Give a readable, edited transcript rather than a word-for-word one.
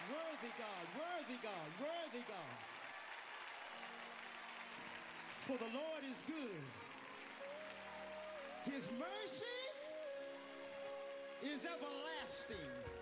Worthy God, worthy God, worthy God. For the Lord is good. His mercy is everlasting.